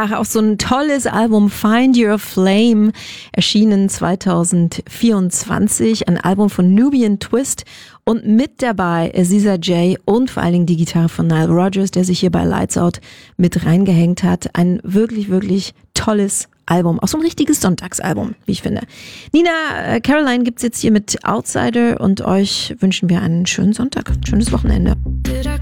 auch so ein tolles Album, Find Your Flame, erschienen 2024. Ein Album von Nubian Twist. Und mit dabei Aziza J und vor allen Dingen die Gitarre von Nile Rodgers, der sich hier bei Lights Out mit reingehängt hat. Ein wirklich, wirklich tolles Album. Auch so ein richtiges Sonntagsalbum, wie ich finde. Nina, Caroline gibt's jetzt hier mit Outsider und euch wünschen wir einen schönen Sonntag, schönes Wochenende.